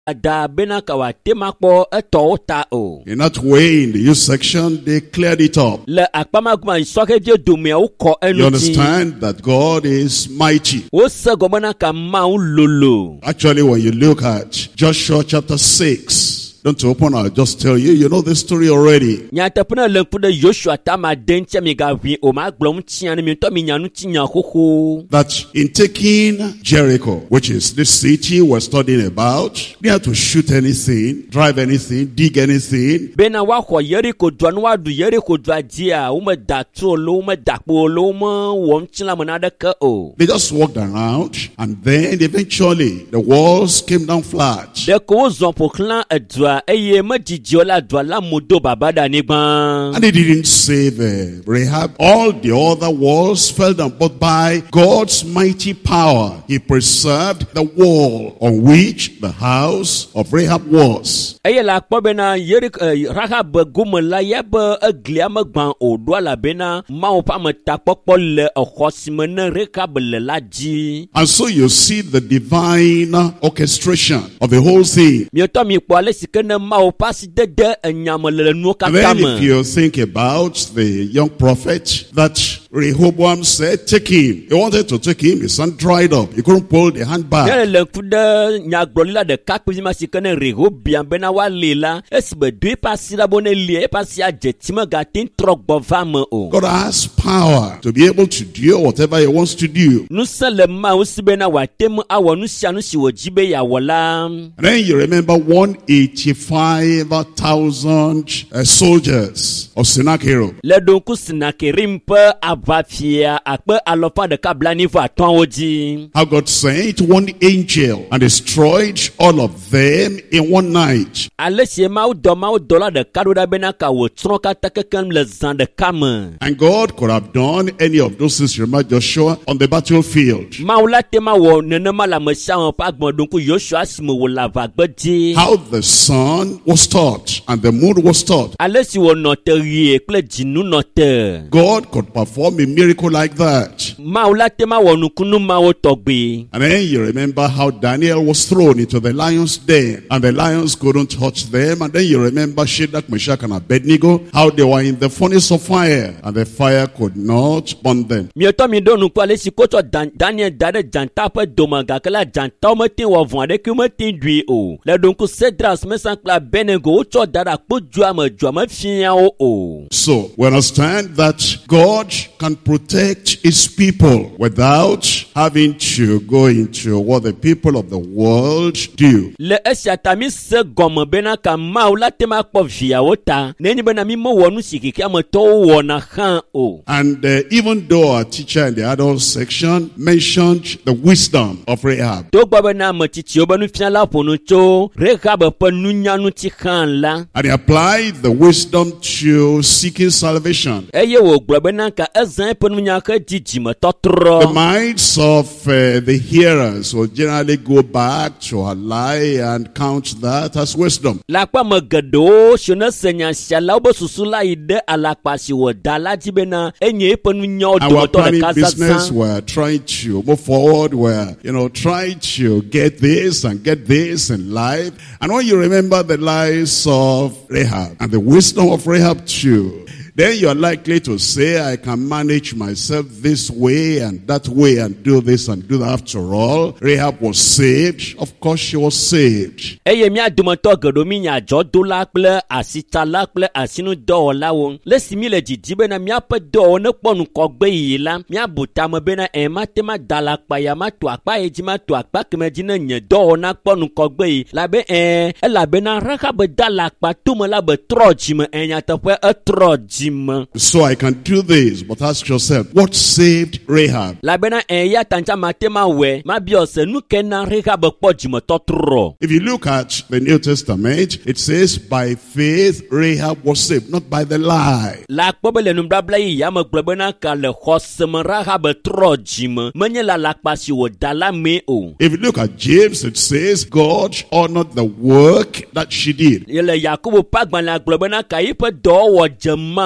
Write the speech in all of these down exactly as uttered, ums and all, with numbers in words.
da bena kawa temako eto ta o. In that way, in the youth section, they cleared it up. Le akpama kuma isoke je dume uko enuti. You understand that God is mighty. O se gomana ka ma lolo. Actually, when you look at Joshua chapter six, don't open, I'll just tell you, you know this story already. Nyatapuna lempude Joshua tama denche migavi o maglom tiani mi to mi nyanu tinya koko. That in taking Jericho, which is this city we're studying about, they had to shoot anything, drive anything, dig anything. Bena wa ko Jericho dwanwa du Jericho dwadia uma datu lo uma dakpo lo uma won chila manada ka o. They just walked around and then eventually the walls came down flat. De ko zompo clan adwa. And they didn't save uh, Rahab. All the other walls fell down, but by God's mighty power, he preserved the wall on which the house of Rahab was. And so you see the divine orchestration of the whole thing. And then if you think about the young prophet that Rehoboam said, take him. He wanted to take him. His son dried up. He couldn't pull the hand back. God has power to be able to do whatever he wants to do. And then you remember one hundred eighty-five thousand uh, soldiers of Sennacherib. How God sent one angel and destroyed all of them in one night. And God could have done any of those things, remember Joshua, on the battlefield. How the sun was taught and the moon was taught. God could perform a miracle like that. And then you remember how Daniel was thrown into the lion's den and the lions couldn't touch them. And then you remember Shadrach, Meshach and Abednego, how they were in the furnace of fire and the fire could not burn them. So we understand that God can protect his people without having to go into what the people of the world do. And uh, even though our teacher in the adult section mentioned the wisdom of Rahab, and he applied the wisdom to seeking salvation, the minds of uh, the hearers will generally go back to her lie and count that as wisdom. Our planning business, we're trying to move forward, we're, you know, trying to get this and get this in life. And when you remember the lies of Rahab and the wisdom of Rahab too, then you're likely to say, I can manage myself this way and that way and do this and do that. After all, Rahab was saved. Of course she was saved. So I can do this, but ask yourself, what saved Rahab? If you look at the New Testament, it says, by faith Rahab was saved, not by the lie. If you look at James, it says, God honored the work that she did.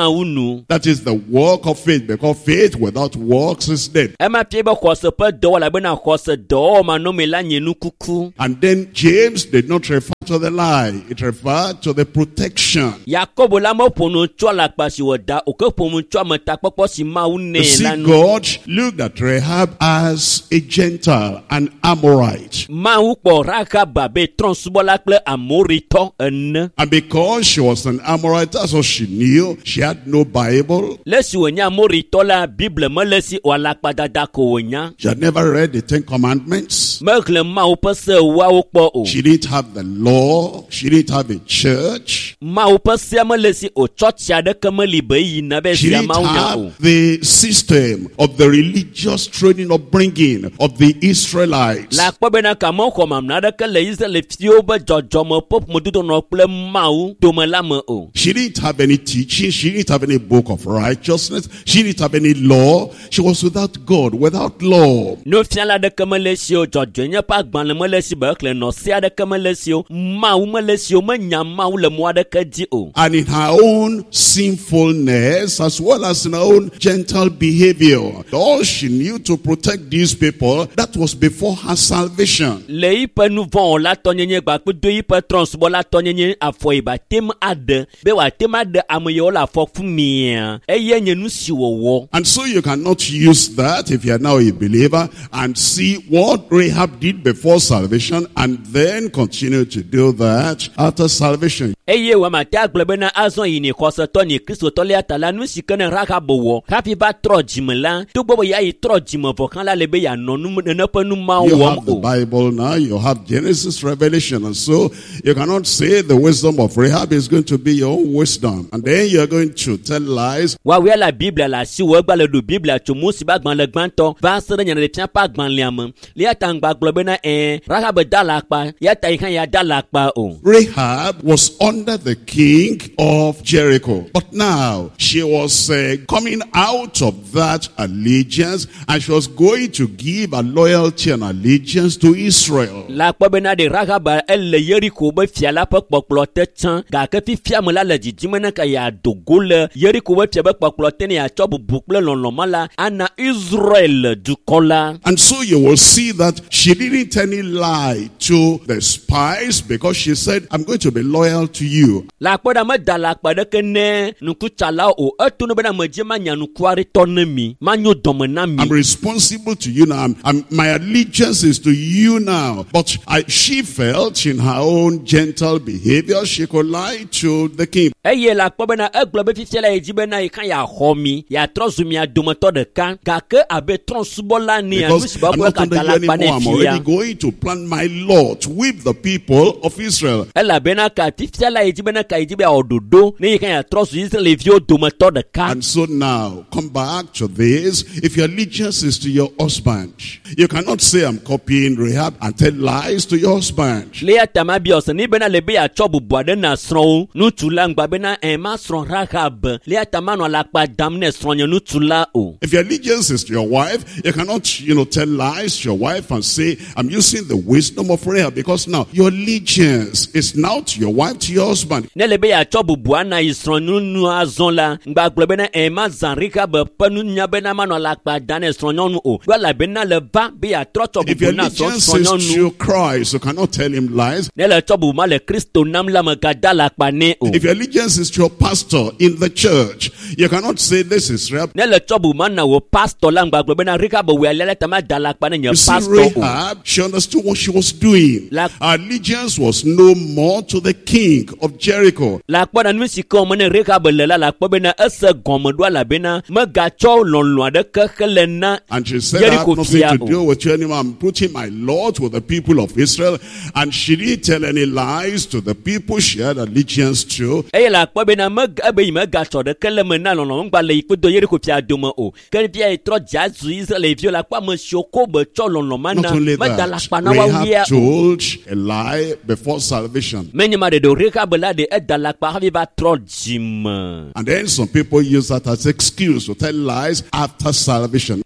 maunu. That is the work of faith, because faith without works is dead. Ema pieba kwase pe do la bena kwase do ma no me la nyenu kuku. And then James did not refer to the lie, it referred to the protection. Yakobo la mo ponu twa la pa si woda o ke pomu twa mata popo si maune You see, God looked at Rahab as a Gentile, an Amorite. Ma u po Rahab be transbola kle Amorito en. And because she was an Amorite, that's all she knew. She had no Bible. Lesi wenya Amorito la Bible mo lesi wala padada ko wenya. She had never read the Ten Commandments. Megle ma u pese wa u po o. She didn't have the law. She didn't have a church. Ma u pese mo lesi o church ya de kemeli be yi na be She sia didn't ma u nya o. have the system of the religious training upbringing of the Israelites. La ko be na ka mo ko mam na de ke le Israel fio be jojo mo pop mo dudo no ple ma u do me la mo o. She didn't have any teaching. She didn't have any book of righteousness. She didn't have any law. She was without God, without law. No fiala de kemele si o jojo nya pa gban le mo le si be kle no sia de kemele si o ma u mo le si o me nya ma u le mo de ke di o. And in her own sinfulness, as well as in her own gentle behavior, all she knew to protect these people, that was before her salvation. Le ipe nu von la tonyenye gba pe do ipe transbo la tonyenye afo iba tem ade be wa tem ade amoye la afo fumia eye nyenu si wowo. And so you cannot use that if you are now a believer and see what Rahab did before salvation and then continue to do that after salvation. Eye wa mata glebe na azon yini kwose to ni Kristo to le atala nu sikene Rahab wo happy ba trojimla to bobo ya yi trojimo vokan la lebe ya nonu ne panu ma You wo have the o. Bible now, you have Genesis, Revelation, and so you cannot say the wisdom of Rahab is going to be your own wisdom. And then you're going to tell lies. Wa we la Bible la si wo gba le do Bible to mo si ba gban le gban to ba sere nyane le tian pa gban le am le atangba glebe na eh Rahab dalakpa ya ta ikan ya dalakpa o. Rahab was under the king of Jericho. But now she was uh, coming out of that allegiance and she was going to give a loyalty and allegiance to Israel. La kpobe na de Rahab elle Jericho be fiala pe kpokplo te chan ga ke fi fiam la le jijime na ka ya dogole Jericho be fia be kpokplo te ne ya chobu bukle lonloma la ana Israel du kola. And so you will see that she didn't any lie to the spies because she said, I'm going to be loyal to you. La kpoda me dala kpade ke ne nuku chala o etu no be na me je ma nya nuku ari to na mi ma nyo dom na mi. I'm responsible to you now. I'm, I'm, my allegiance is to you now. But I, she felt in her own gentle behavior, she could lie to the king. Eye la kpobe na eglo be fi fiala ejibe na ikan ya homi ya trozumi adomoto de kan ga ke abe transubola ni anu Because si ba I'm bo not ka under you dala pa anymore. ne I'm fia. already going to plant my law to whip the people of Israel. Ela bena ka ti fiala ejibe na ka ejibe ododo ni ikan ya trosu Israel fi odomoto de kan. And so now, come back to this. If your allegiance is to your husband, you cannot say I'm copying Rahab and tell lies to your husband. Le atama bi os ni bena le be ya chobu boade na sron nu tula ngba bena e ma sron Rahab le atama no la pa dam ne sron nu tula o. If your allegiance is to your wife, you cannot, you know, tell lies to your wife and say, I'm using the wisdom of Rahab, because now your allegiance is now to your wife, to your husband. Ne le be ya chobu boana isron nu nu azon la ngba glo bena e ma zan Rahab panu nya bena ma no la pa dan sron nu o. Gba la bena le ba be ya tro chobu If your bona so allegiance sron is to nu. Christ, you cannot tell him lies. Ne le chobu ma le Kristo nam la ma ga dala pa ne o. If your allegiance is to your pastor in the church, you cannot say this is Rahab. Ne le chobu ma na wo pastor la ngba glo bena Rahab we le tama dala pa ne nya You see, pastor o. Rahab, she understood what she was doing. La- Her allegiance was no more to the king of Jericho. La kpoda nu si ko mo ne Rahab le la la kpo bena ese gomo do la bena me ga cho lonlo de ke hele na. And she said, I have Jericho nothing fia to o. do with you anymore. I'm putting my laws with the people of Israel. And she didn't tell any lies to the people she had allegiance to. E la kpo bena me ga be me ga cho de ke le me na lonlo ngba le ipo do Jericho fia do mo o. Ke fia e tro jazu Israel vi la kwa mo shoko be cho lonlo ma Not na only me da la that, pa na wa wi Rahab o. told a lie before salvation. Meni ma de do Rahab la de e da la pa ha vi ba tro jim. And then some people use that as excuse to tell lies after salvation.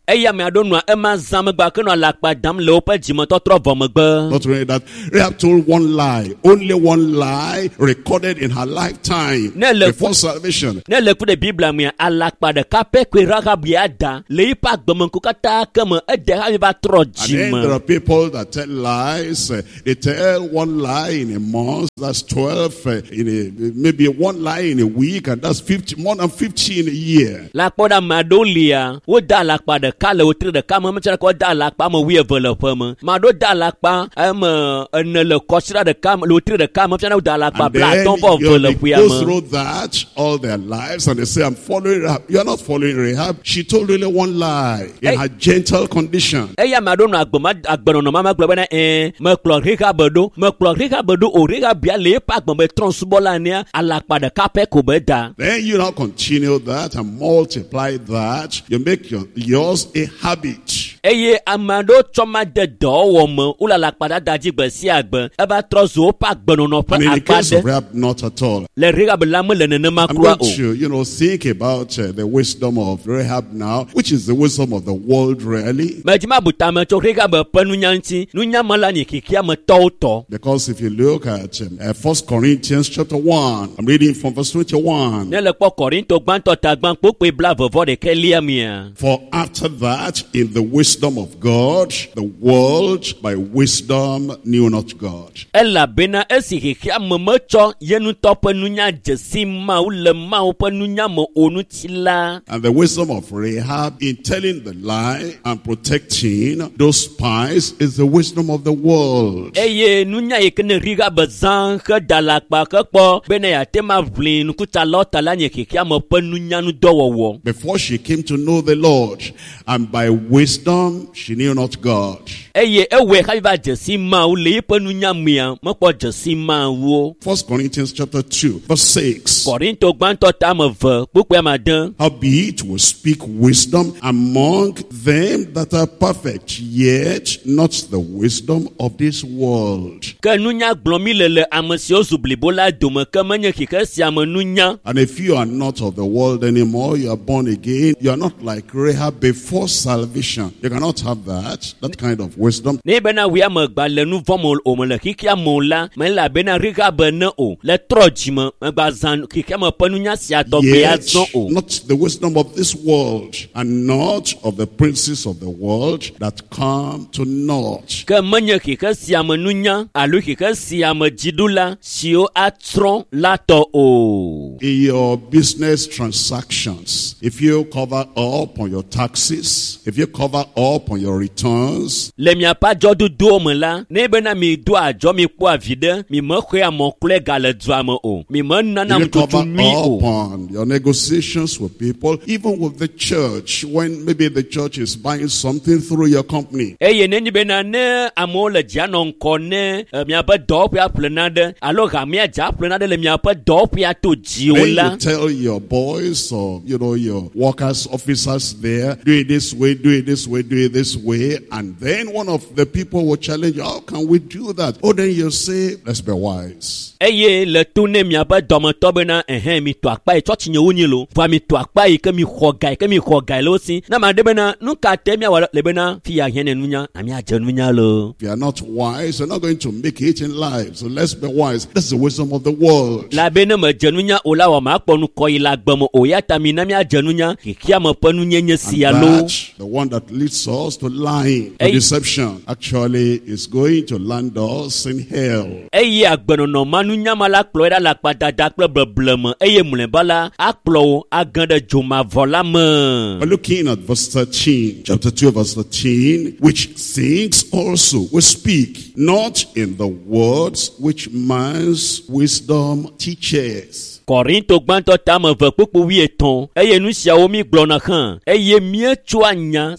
eya me aɖo nua ema zã megbe ke nɔ alakpa dam le woƒe dzimetɔtrɔ vɔ megbe. Not only that, Rahab told one lie, only one lie recorded in her lifetime before salvation. Ne le ku de Biblia me alakpa ɖeka pe koe Rahab ya da le yiƒe agbemeŋku katã ke me ede ha va trɔ And then there dzime. are people that tell lies. Uh, they tell one lie in a month, that's twelve. Uh, in a, maybe one lie in a week, and that's fifty, more than fifty in a year. La kpɔ ɖe ame aɖewo lia, woda alakpa ɖeka le wotri ɖeka me, metsɛ ɖeka woda alakpa ame wuieve le ƒe me. Ame aɖewo da alakpa ame ene le kɔsira ɖeka me, le wotri ɖeka me, metsɛ ɖeka woda alakpa And blaatɔ̃ then vɔ you eve know, le they ƒuia go me. through that all their lives, and they say, I'm following Rahab. You're not following Rahab. She told really one lie in Hey. her gentle condition. Eya ame aɖewo nɔ agbema agbenɔnɔ ma megblɔ bena ɛɛ mekplɔ Rahab ɖo, mekplɔ Rahab ɖo o Rahab bia le eƒe agbeme trɔ subɔla nea alakpa ɖeka pe ko be da. Then you now continue that and multiply that. You make your, yours a habit. Eye ame aɖewo tsɔ ma de dɔwɔwɔ me, wole alakpa dada dzi gbe sia gbe, eva trɔ zu woƒe agbenɔnɔ And in ƒe the akpa case of ɖe. Rahab, not at all. Le Rahab la mele nenema I'm kura going o. to, you know, think about uh, the wisdom of Rahab now, which is the wisdom of the world, really. Medzima butame tso Rahab ƒe nunya ŋuti, nunya me la nye kikia me tɔwo tɔ. Because if you look at um, uh, First Corinthians chapter one, I'm reading from verse twenty-one. Ne le kpɔ Korinto gbãtɔ tagbã kpokpe blavevɔ ɖeke lia mia. For after that, in the wisdom of God, the world by wisdom knew not God. Elabena esi kikia me metsɔ ye ŋutɔ ƒe nunya dzesi Mawu le Mawu ƒe nunya me o ŋuti la. And the wisdom of Rahab in telling the lie and protecting those spies is the wisdom of the world. Eye nunya yi ke ne Rahab zã xe da alakpa ke kpɔ bena yeate ma ʋli nukutsalɔ ta la nye kikia me ƒe nunyanu dɔwɔwɔ. Before she came to know the Lord, and by wisdom she knew not God. Eye ewɔe hafi va dzesi Mawu le yiƒe nunya mea mekpɔ dzesi Mawu. First Corinthians chapter two, verse six. Korinto gbãtɔ ta ame eve kpokpe ame ade. Howbeit we speak wisdom among them that are perfect, yet not the wisdom of this world. Ke nunya gblɔm mi le le ame siwo zu blibo la dome ke menye xixi sia me nunya. And if you are not of the world anymore, you are born again, you are not like Rahab before salvation. You cannot have that, that kind of wisdom. Ne bena wia me gba le nu vɔ me o me le xixia me la, me la bena Rahab ne o le trɔ dzime me gba zã xixia me ƒe nunya sia tɔgbea Yet, zɔ o. not the wisdom of this world, and not of the princes of the world that come to naught. Ke menye xixi sia me nunya alo xixi sia me dziɖula siwo atrɔ la tɔ o. In your business transactions, if you cover up on your taxes, if you cover up on your returns, Le miaƒe adzɔdodowo me la, ne bena mi do adzɔ mi kpɔ avi ɖe, mi me xɔe amɔkplɔe gale dua me o, mi me nana if you tutu cover nyui up o. on your negotiations with people, even with the church, when maybe the church is buying something through your company. Eye nenyi bena ne amewo le dzia nɔ ŋkɔ ne eh, miaƒe dɔwɔƒea ƒlena ɖe alo hamia dza ƒlena ɖe le miaƒe dɔwɔƒea to dziwo Then la. you tell your boys or, you know, your workers, officers there, do it this way, do it this way, do it this way. And then one of the people will challenge you, how can we do that? Oh, then you say, let's be wise. Eye le to ne miaƒe dɔmetɔ bena ɛhɛn mi to akpa yi tsɔtsi nye wonyi lo, va mi to akpa yi ke mi xɔ ga yi ke mi xɔ ga yi le wo si. Na ma de bena nu ka te miawɔ le bena fi ya hiã ne nunya, ami adze nunya lo. If you are not wise, you're not going to make it in life. So let's be wise. That's the wisdom of the world. La be ne me dze nunya o la wɔ ma kpɔ nu kɔ yi la gbe me o ya ta mi na mi adze nunya xixia me ƒe nunyenye sia And lo. that, the one that leads us to lying, to Hey. deception, actually is going to land us in hell. Eye agbenɔnɔ ma nunya ma la kplɔe ɖa le akpadada kple bleble me eye mlɔeba la akplɔ wo agẽ ɖe dzomavɔ la We're me. looking at verse thirteen, chapter two, verse thirteen, which things also we speak, not in the words which man's wisdom teaches. Korinto gbãtɔ ta me ve kpukpu wi etɔ̃ eye nu siawo mi gblɔna hã eye míetsoa nya siwo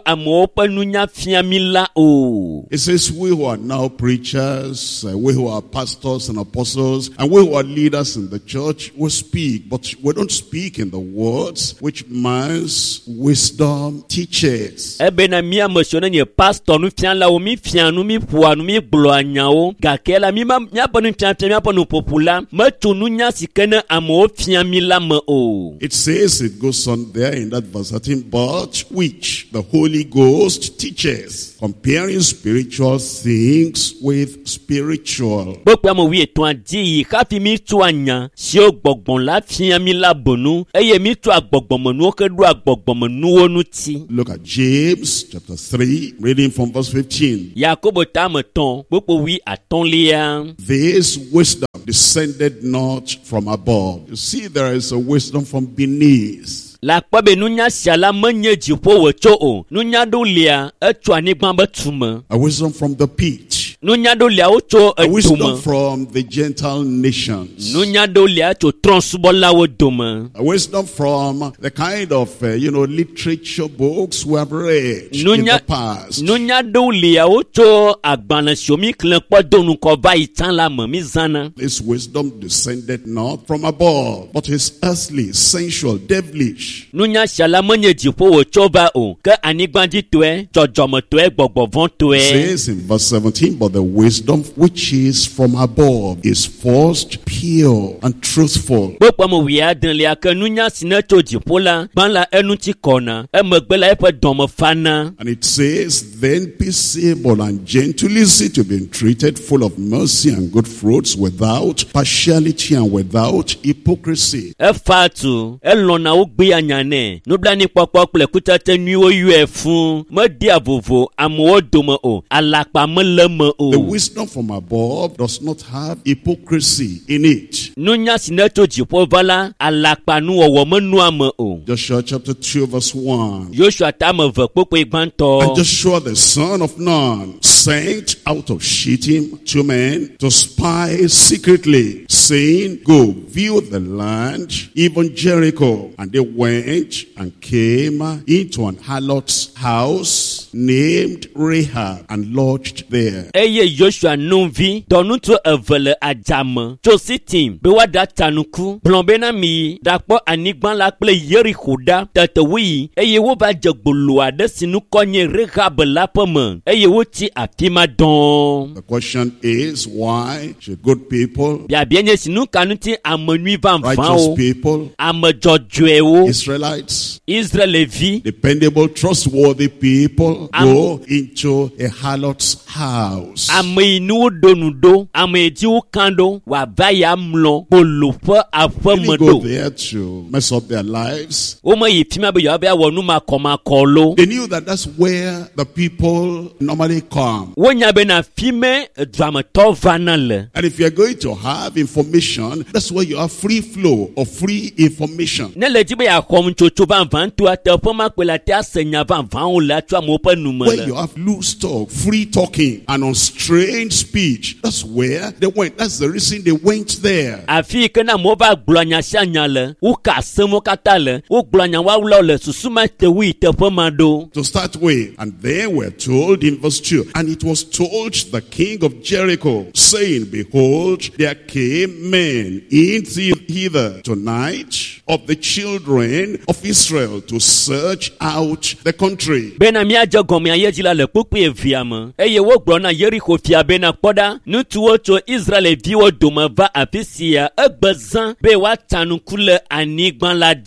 amewo ƒe nunya fia mi la o. It says, we who are now preachers, uh, we who are pastors and apostles, and we who are leaders in the church, we speak, but we don't speak in the words which man's wisdom teaches. Ebe na mi amesione nye pastor nu fia la o mi fia nu mi ƒoa nu mi gblɔ anya o. Gake la mi ma mi aƒe nu fia fia mi aƒe nu ƒoƒo la me tso nunya si ke ne amewo fia mi la me o. It says, it goes on there in that verse thirteen, but which the Holy Ghost teaches, comparing spiritual things with spiritual. Gbogbo ame wi eto adi yi kafi mi tso anya si o gbɔgbɔn la fia mi la bonu eye mi tso agbɔgbɔmenuwo ke do agbɔgbɔmenuwo nuti. Look at James chapter three, reading from verse fifteen. Yakobo ta me tɔn gbogbo wi atɔ̃lia. This wisdom descended not from above. You see, there is a wisdom from beneath. La kpɔ be nunya sia la menye dziƒo wòtso o. Nunya ɖo lia etso anyigba be tume. A wisdom from the pit. Nunya ɖo lia wotso A wisdom edome. from the Gentile nations. Nunya ɖo lia tso trɔ̃subɔlawo dome. A wisdom from the kind of, uh, you know, literature books we have read in Nunya the past. nunya ɖo lia wotso agbalẽ siwo mi klẽ kpɔ do nukɔ va yi tsã la me mi zãna. This wisdom descended not from above, but is earthly, sensual, devilish. Nunya sia la menye dziƒo wòtso va o, ke anyigbadzitɔe, dzɔdzɔmetɔe, gbɔgbɔvɔ̃tɔe. It says in verse seventeen, but the wisdom which is from above is first pure and truthful. Gbogbo ame wi adrelia ke nunya si ne tso dziƒo la gbã la enuti kɔna, emegbe la eƒe dɔme fana. And it says, then peaceable and gentle, easy to be entreated, full of mercy and good fruits, without partiality and without hypocrisy. Efa tu, elɔna wo gbe anyane, nublanikpɔkpɔ kple kutsetse nyuiwo yɔe fũu, medi avovo amewo dome o, alakpa mele me o. The wisdom from above does not have hypocrisy in it. Nunya si ne tso dziƒo va la, alakpa nuwɔwɔ menua me o. Joshua chapter two verse one. Joshua ta me ve kpokpoe And gbãtɔ. Joshua the son of Nun sent out of Shittim two men to spy secretly, saying, go view the land, even Jericho. And they went and came into an harlot's house named Rahab and lodged there. Eye Joshua nuvi dɔnutu eve le adzame tso Sitim be woaɖa tanuku gblɔ bena mi ɖakpɔ anyigba la kple Yeriko ɖa. Tete woyi eye wova dze gbolo aɖe si nu kɔ nye Rahab la ƒe me eye wotsi afi ma dɔɔ. The question is, why should good people, Biabia nye si nu ka ŋuti ame nyui righteous vavãwo, people, ame dzɔdzɔewo, Israelites, Israelevi, dependable, trustworthy people Am- go into a harlot's house? ame yi nu woɖo nu ɖo, ame yi dzi woka ɖo wòava ya mlɔ gbolo ƒe aƒe me They go ɖo. there to mess up their lives. Womeyi fi ma be yewoava awɔ nu makɔmakɔ lo. They knew that that's where the people normally come. Wonya bena fi me duametɔ vana le. And if you're going to have information, that's where you have free flow of free information. Ne le dzi be yeaxɔm tsotso vavã ŋutua teƒe ma kpe la te ase nya vavãwo le tso amewo ƒe nu me Where le. you have loose talk, free talking, and unstrained speech, that's where they went. That's the reason they went there. Afi yi ke na amewo va gblɔ nya sia nya le, woka asemo katã le, wogblɔ nya woawulawo le susu ma te wu yi teƒe ma ɖo. To start with, and then we're told in verse two, and it was told the king of Jericho, saying, behold, there came men in hither tonight of the children of Israel to search out the country. Bena miadze gɔme ayedzi la le kpukpui evia me, eye wogblɔ na Yeriko fia bena kpɔɖa, ŋutsuwo tso Israelviwo dome va afi sia egbe zã be woata nuku le anyigba la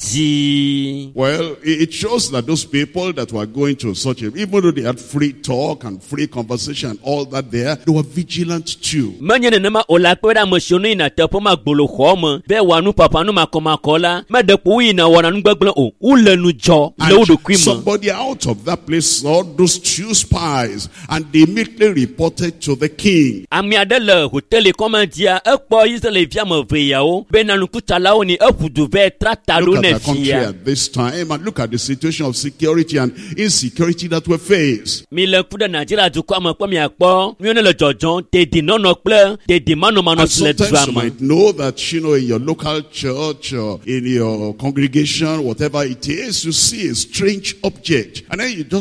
dzi. Well, it shows that those people that were going to such a, even though they had free talk and free conversation and all that there, they were vigilant too. Menye nenema o la kpe ɖe ame siwo ne yina teƒe ma gbolo xɔ me be wòanu papa nu makɔmakɔ la, meɖe kpo woyina wɔna nu gbegblẽ o, wole nu dzɔ le wo ɖokui And me. somebody out of that place saw those two spies and they immediately reported to the king. Ame aɖe le hoteli kɔma dzia, ekpɔ Israelvia me veyawo bena nukutsalawo ni eƒu du ve tra ta ɖo Look ne at the country fia. at this time and look at the situation of security and insecurity that we face. Mi le ku ɖe Nigeria dukɔa me kpɔ miakpɔ nuwo ne le dzɔdzɔm, dedinɔnɔ kple dedimanɔmanɔ And si le sometimes dua you me. might know that, you know, in your local church or in your congregation, whatever it is, you see a strange object and then you just pass.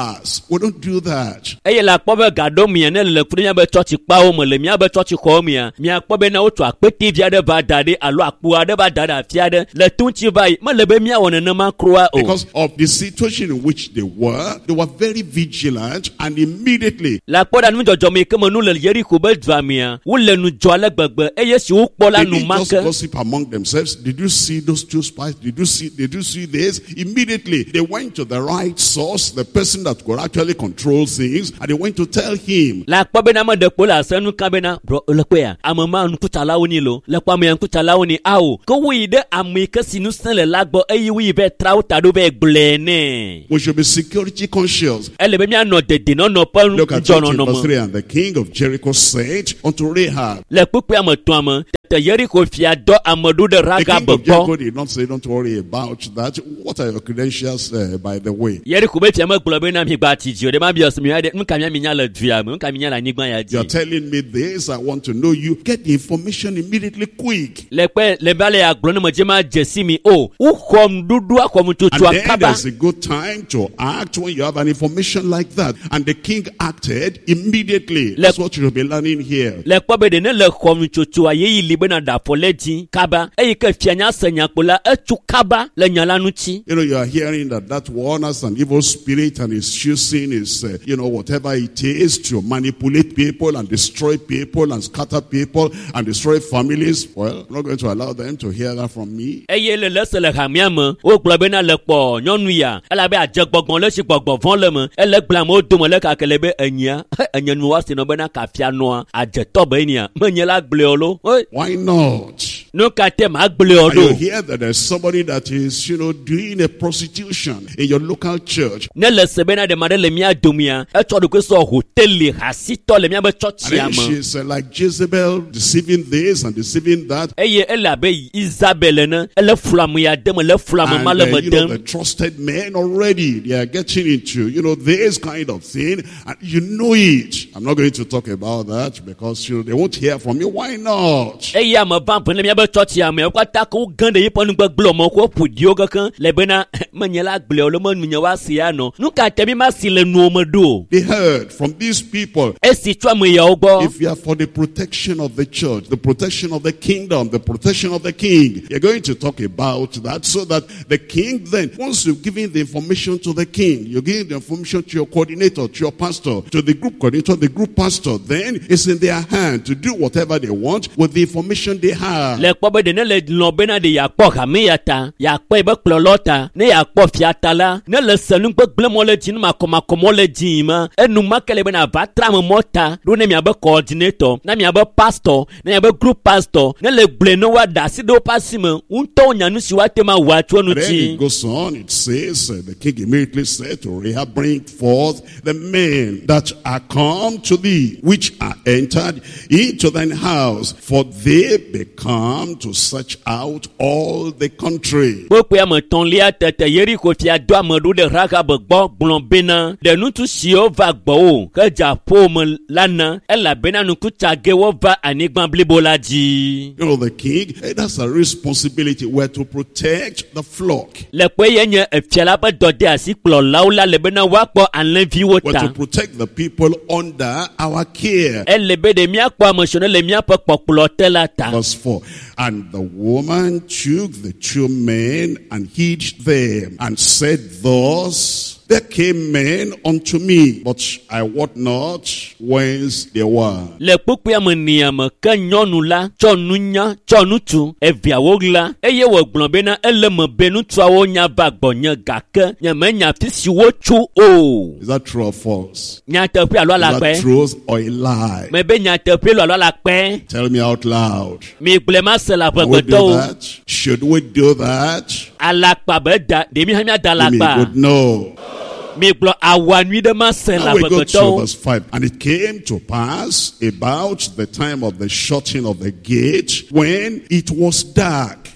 pass. We don't do that. Eye la kpɔ be gaɖɔ mia ne le kple miabe tsɔtsi kpawo me le miabe tsɔtsi xɔ mia miakpɔ be ne wotu akpete vi aɖe va da ɖe alo akpo aɖe va da ɖe afi aɖe le tuntsi va yi mele be miawɔ nenema kroa o. Because of the situation in which they were, they were very vigilant, and immediately. La kpɔ ɖa nudzɔdzɔ me ke me nu le Yeriko be dua mia wole nu dzɔ ale gbegbe eye si wokpɔ la They nu didn't just make. gossip among themselves. Did you see those two spies? Did you see? Did you see this? Immediately they went to the right source, the person that could actually control things, and they went to tell him. La kpɔ be na me de kpo le asenu ka be na bro le kpɔ ya ame ma nukutsalawo ni lo le kpɔ ame nukutsalawo ni awo ke woyi ɖe ame ke si nu se le la gbɔ eye woyi be trawo ta ɖo be gblẽ ne. We should be security conscious. Ele be mianɔ dedenɔnɔ ƒe Look at chapter dzɔnɔnɔ verse me. three. And the king of Jericho said unto Rahab. Le kpukpe ame tɔa me tete Yeriko fia dɔ ame ɖo ɖe The Raga king of Jericho gbɔ. did not say, don't worry about that. What are your credentials, uh, by the way? Yeriko be fia me gblɔ be na mi gba ti dzi o de ma bi ɔsɛ mi ya de nuka mia mi nya le dua me nuka mi nya le anyigba ya You're dzi. telling me this. I want to know you. Get the information immediately, quick. Le kpe le ba le agblɔ ne me dze ma dze si mi o woxɔm ɖuɖu axɔm And tutua then kaba. there's a good time to act when you have an information like that. And the king acted immediately. That's what you'll be learning here. Le kpɔ be de ne le xɔm tutua yeyi li be na da afɔ le dzi kaba eye ke fia nya se nya kpo la etsu kaba le nya la ŋuti. You know, you are hearing that that one has an evil spirit and is using his, uh, you know, whatever it is to manipulate people and destroy people and scatter people and destroy families. Well, I'm not going to allow them to hear that from me. Eye le le se le hamia me wogblɔ be na le kpɔ nyɔnu ya elabe adze gbɔgbɔ le si gbɔgbɔ vɔ le me ele gblẽm wo dome le kake le be enyia enye nu wa si nɔ be na kafia nɔa adzetɔ be nia menye la gblẽ o lo. Oi, Why not? nu kate ma gblẽ o And you do. hear that there's somebody that is, you know, doing a prostitution in your local church. Ne le se be na de ma ɖe le mia domia etsɔ ɖokui sɔ hoteli hasitɔ le miabe And tsɔtsia then me. she's uh, like Jezebel, deceiving this and deceiving that. Eye ele abe Isabel ene ele flamu ya dem ele flamu And ma uh, le me you know, the dem. trusted men already, they are getting into, you know, this kind of thing. And you know it. I'm not going to talk about that because, you know, they won't hear from you. Why not? Eye ame ba pen le miabe tsɔtsia me kpata ko gan de yiƒe nugbegblẽ me ko ƒo diwo kekeŋ le bena menye la gblẽ o le me nunye wa si anɔ nu ka te mi ma si le nuwo me ɖo o. They heard from these people. Esi tso ame yawo gbɔ. If you are for the protection of the church, the protection of the kingdom, the protection of the king, you're going to talk about that so that the king then, once you've given the information to the king, you're giving the information to your coordinator, to your pastor, to the group coordinator, the group pastor, then it's in their hand to do whatever they want with the information they have. Le kpɔ be de ne le lɔ̃ bena de yakpɔ hame ya ta yakpɔ ebe kplɔlɔ ta ne yakpɔ fia ta la ne le senu gbegblẽ mɔ le dzi ne makɔmakɔ mɔ le dzi ma enumake le bena va tra ame mɔ ta ɖo ne miabe coordinator na miabe pastor na miabe group pastor ne le gblẽ ne wa da asi ɖe woƒe asi me ŋutɔwo nya nu si wa te ma wɔa tso And then ŋuti. it goes on, it says, uh, the king immediately said to Rahab, bring forth the men that are come to thee, which are entered into thine house, for they become to search out all the country. Kpekpe ame tɔ̃lia tete Yeriko fia do ame ɖo ɖe Rahab gbɔ gblɔ bena ɖe ŋutsu siwo va gbɔwò ke dze aƒewo me la na elabena nukutsagewo va anyigba blibo la dzi. You know, the king, eh, that's a responsibility. We're to protect the flock. Le kpe ye nye efia la ƒe dɔ de asi kplɔlawo la le bena woakpɔ alẽviwo We're to ta. protect the people under our care. Ele be ɖe míakpɔ ame siwo ne le míaƒe kpɔkplɔ te la ta. Verse four. And the woman took the two men and hid them and said thus, there came men unto me, but I wot not whence they were. Le kpukpea me nia me ke nyɔnu la tsɔ nunya tsɔ nutu eviawo ɣla eye wògblɔ bena ele me be nutsuawo nya va gbɔnye gake nyemenya afi si wotso o. Is that true or false? Nyateƒe alo Is that alakpɛ? truth or a lie? Me be nyateƒe lo alo alakpɛ? Tell me out loud. Mi gblẽ ma se le Can we do aƒegbetɔwo. that? Should we do that? Alakpa be da ɖe mi hã miada Give me a alakpa. good no. Mi gblɔ awa nyui ɖe ma se le Now we go to aƒegbetɔwo. verse five. And it came to pass about the time of the shutting of the gate, when it was dark,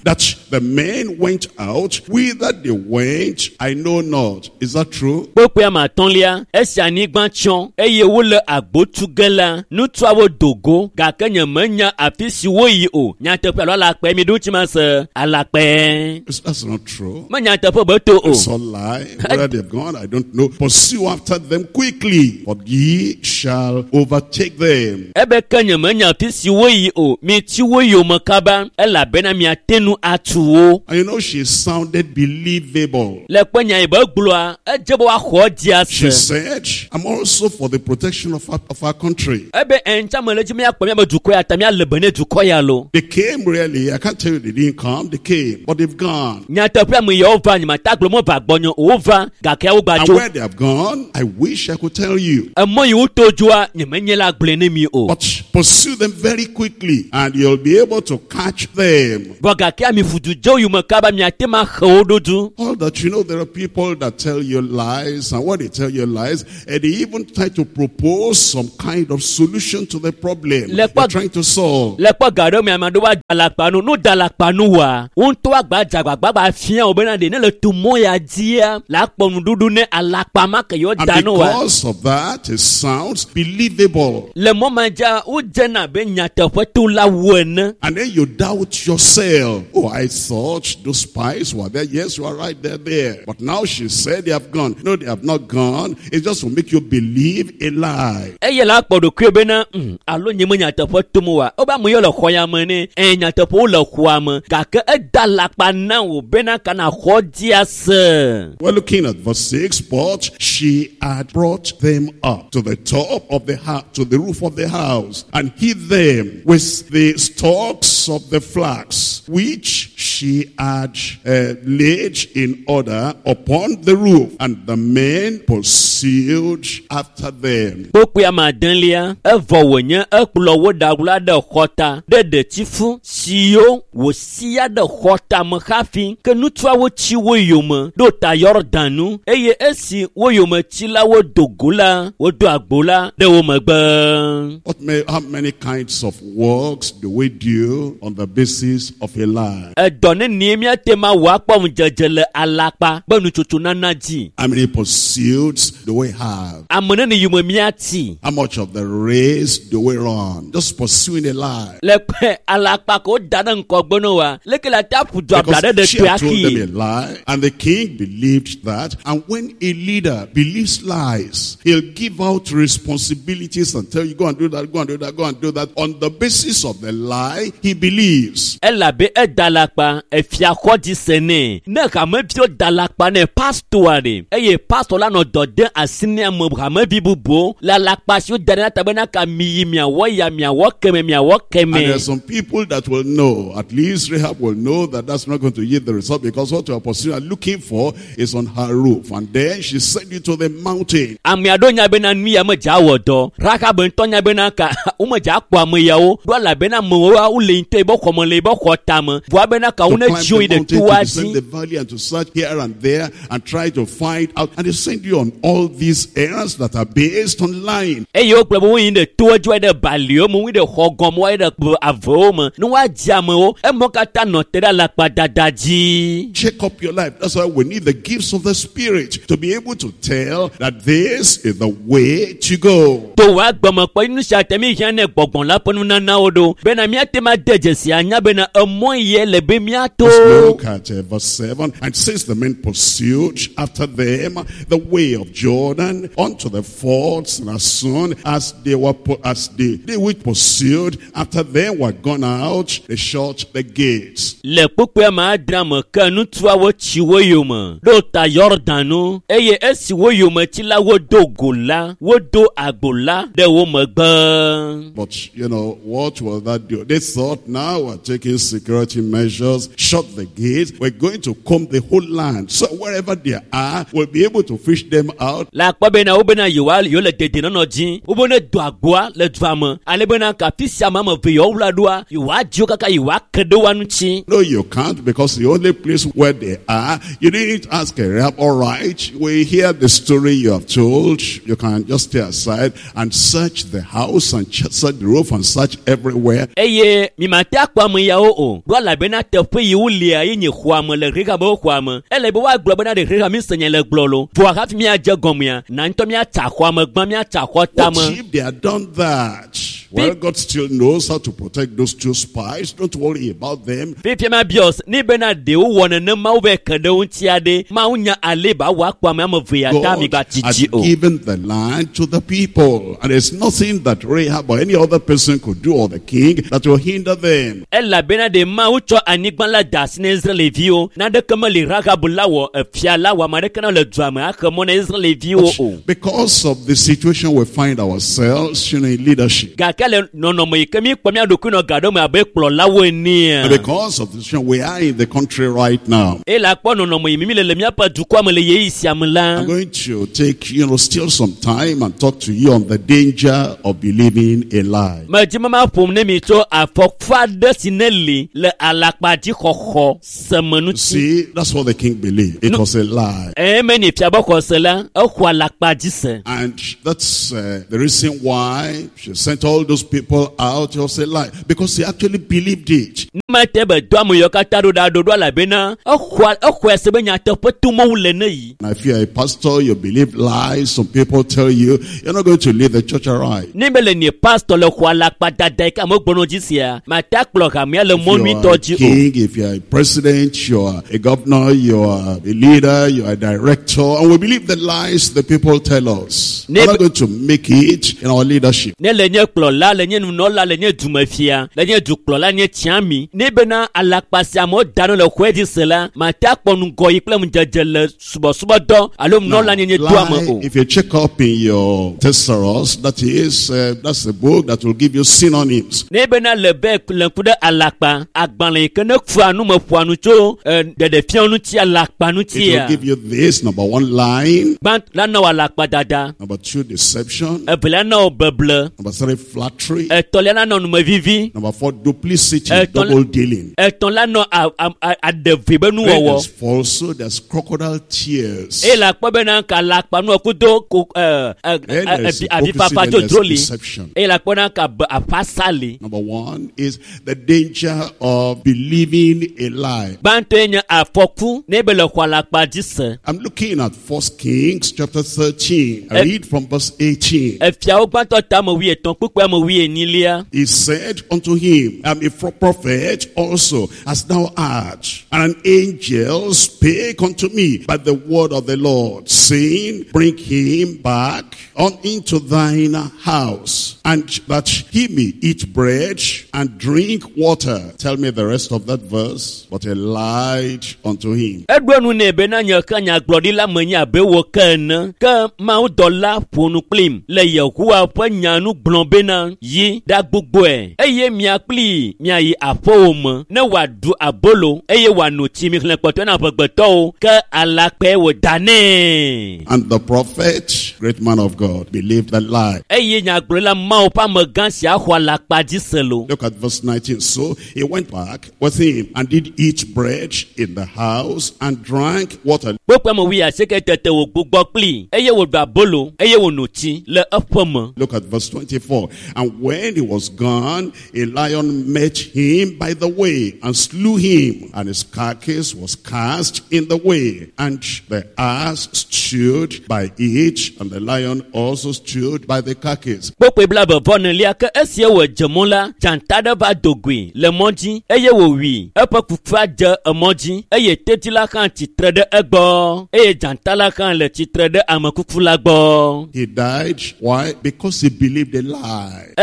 that the men went out, whither they went, I know not. Is that true? Kpokpe ama tɔnlia, esi anyigba tsɔn, eye wole agbotuge la, nutsuawo dogo, gake nye menya afi si woyi o. Nyateƒe alo alakpɛ mi ɖo tsi ma se alakpɛ. That's not true. Me nyateƒe be to o. It's all lie. Where they've gone, I don't know. Pursue after them quickly, for ye shall overtake them. Ebe ke nye menya afi si woyi o, mi tsi woyi o me kaba, elabena miatenu atu wo. And you know, she sounded believable. Le kpe nya ibe gblɔa, edze be woaxɔ dia She se. said, I'm also for the protection of our, of our country. Ebe entsa me le dzi miakpɔ miabe dukɔ ya ta miale be ne dukɔ ya lo. They came really. I can't tell you they didn't come. They came, but they've gone. Nyateƒe me yewo va nyemata gblɔ mo va gbɔnyo o va gake wo gba And tso. where they have gone, I wish I could tell you. Emɔ yi wo to dzoa nyemenye la gblɔe ne mi o. But pursue them very quickly, and you'll be able to catch them. Vɔ gake ami fudu dze wo yome kaba miate ma xe wo ɖo du. All that you know, there are people that tell you lies, and when they tell you lies, and they even try to propose some kind of solution to the problem Le they're kwa- trying to solve. Le kpɔ ga ɖe mi ame aɖewo adalakpa nu, nu dalakpa nu wa. Wo ŋutɔ agba dzagbagba ba fia wo bena ɖe ne le to mɔ ya dzia la kpɔ nuɖuɖu ne alakpa ma ke yewo And da nu wa. because of that, it sounds believable. Le mɔ ma dza wo dzena be nyateƒe to la wo ene. And then you doubt yourself. Oh, I thought those spies were there. Yes, you are right, they're there. But now she said they have gone. No, they have not gone. It's just to make you believe a lie. Eye la kpɔ ɖokui bena mm, alo nye me nyateƒe tom wa. Wobe ame yewo le xɔ ya me ne eh, nyateƒewo le xɔa me gake eda lakpa na wo bena kana xɔ dia se. We're looking at verse six. But she had brought them up to the top of the house, to the roof of the house, and hid them with the stalks of the flax, which she had uh, laid in order upon the roof. And the men pursued after them. Kpokpe amadelia evɔ wònye ekplɔ wo ɖagula ɖe xɔta ɖe ɖetifu siwo wòsia ɖe xɔta me hafi ke nutsuawo tsi wo yome ɖo ta Yɔrdanu eye esi wo yome tsilawo do go la wodo agbo la ɖe wo megbe. What may, how many kinds of works do we do on the basis of a lie? Edɔ ne nie miate ma wɔ akpɔm dzedze le alakpa be nutsotso nana dzi. How many pursuits do we have? Ame ne ne yome miati. How much of the race do we run? Just pursuing a lie. Le kpe alakpa ko da ɖe ŋkɔgbe ne wa leke la ta ƒu du abla ɖe Because ɖe she to had told them a aki. lie, and the king believed that. And when a leader believes lies, he'll give out responsibilities and tell you, go and do that, go and do that, go and do that. On the basis of the lie he believes. Elabe eda lakpa efia xɔ dzi se nɛ ne hameviwo da lakpa nɛ pastor ɖe eye pastor la nɔ dɔ de asi ne ame hamevi bubuwo le alakpa siwo da ɖe na ta bena ka miyi miawɔ ya miawɔ keme miawɔ And there are keme. some people that will know, at least Rahab will know that that's not going to yield the result, because what you are pursuing and looking for is on her roof. And then she sent you to the mountain. Ame aɖewo nya bena nu ya medza wɔ dɔ Rahab ŋutɔ nya bena ka wo medza kpɔ ame yawo ɖo elabena amewo wole ŋutɔ yibe xɔme le yibe xɔ tame vɔa bena ka To wo ne climb tso yi the ɖe mountain, toa to descend dzi. the valley, and to search here and there and try to find out. And they send you on all these errands that are based on lying. Eye wo kplɔ be wo yi ɖe toa dzi ɖe baliwo me wo yi ɖe xɔ gɔme wo yi ɖe kplɔ avewo me ne woadzi amewo emɔ katã nɔ te ɖe alakpa dada dzi. Check up your life. That's why we need the gifts of the Spirit to be able to tell that this is the way to go. To wa gbɔmekpɔ nu sia te mi hiã ne gbɔgbɔn la ƒe nunanawo ɖo bena míate ma de dzesi anya bena emɔ yie le be míato. Let's look at uh, verse seven. And since the men pursued after them the way of Jordan unto the fords, and as soon as they were pu- as they, they which pursued after them were gone out, they shut the gates. Le kpukpea ma adra me ke nutsuawo tsi wo yome ɖo ta Yɔrdanu eye esi wo yome tsi la wodo go la wodo agbo la ɖe wo megbe. But you know, what will that do? They thought, now we're taking security measures, shut the gates, we're going to comb the whole land. So wherever they are, we'll be able to fish them out. La kpɔ bena wo bena yewoa yewo le dedienɔnɔ dzi wo bena do agboa le dua me ale bena ka afi sia me ame eve yewo wla ɖoa yewoadziwo kaka yewoake ɖe wa ŋuti. No, you can't, because the only place where they are, you didn't ask a rap. All right, we hear the story you have told. You can just stay aside and search the house and ch- search the roof and search everywhere. Eye mi mate akpɔ ame yawo o o do la bena teƒe yi wolia yi nye xɔame le Rehab ƒe xɔame ele be wa gblɔ bena de Rehab mi senya le gblɔ lo vɔ hafi mi adze gɔmea na ntɔ mi atsa xɔame gbã mi atsa xɔ tame. What if they had done that? Well, God still knows how to protect those two spies. Don't worry about them. Fifia ma bios ni bena de wo wona ne ma wo be kede untia de ma unya ale ba wa kwa ma via ta mi ba titi o. God has given the land to the people, and there's nothing that Rahab or any other person could do, or the king, that will hinder them. Ella bena de ma ucho anigban la das ne Israel vio na de kama le Rahab la wo fia la wa ma de kana le drama aka mo na Israel vio o. Because of the situation we find ourselves, you know, in leadership. No, no, me kemi kwa mi adokuno gado me abe klo lawo ni. Because of the situation we are in the country right now. E la kwa no no me mi le mi apa du kwa me le ye isi amla. I'm going to take, you know, still some time and talk to you on the danger of believing a lie. Ma ji mama pom ne mi to afokfa de sineli le alakpa ji khokho semanu. See, that's what the king believed. It no. was a lie. Eh me ni fia ba ko sela o kwa alakpa ji se. And that's uh, the reason why she sent all those people out. It was a lie because he actually believed it. Now, if you are a pastor, you believe lies. Some people tell you you're not going to lead the church aright. If you are a king, if you are a president, you are a governor, you are a leader, you are a director, and we believe the lies the people tell us. We're not going to make it in our leadership. No la lenye dumafia lenye duklola nye tiami nebena alakpasia mo dano le kwedi sela mata kponu goyi plem jejele subo subo do alom no la nye duama o. If you check up in your thesaurus, that is uh, that's a book that will give you synonyms. Nebena lebe lenkude alakpa agbanle kene fuanu mo fuanu cho de de fianu ti alakpa nu ti. It will give you this: number one, lying; bant la no alakpa dada; number two, deception; e bela no beble; number three, flattery; number four, duplicity, double dealing. Then there's falsehood, there's crocodile tears. Then there's deception. Number one is the danger of believing a lie. I'm looking at First Kings chapter thirteen. I read from verse eighteen. He said unto him, I am a prophet also, as thou art. And an angel spake unto me by the word of the Lord, saying, bring him back on into thine house, and that he may eat bread and drink water. Tell me the rest of that verse. But he lied unto him. Eye miakli miayi afom ne wadu abolo eye wanuti mi klepto na pegbeto ke alakpe wo dane. And the prophet, great man of God, believed that lie. Eye nyagbrela ma opa megansi ahwa lakpa diselo. Look at verse nineteen. So he went back with him and did eat bread in the house and drank water. Look at verse twenty-four. And when he was gone, a lion met him by the way and slew him, and his carcass was cast in the way. And the ass stood by it, and the lion also stood by the carcass. He died. Why? Because he believed a lie.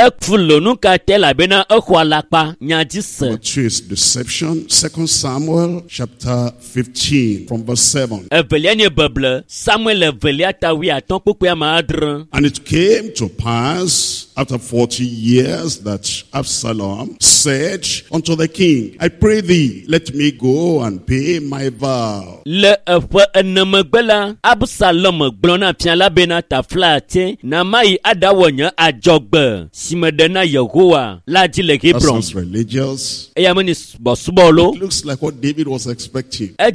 Number two is deception. Second Samuel chapter fifteen from verse seven. And it came to pass after forty years that Absalom said unto the king, I pray thee, let me go and pay my vow. That sounds religious. It looks like what David was expecting. My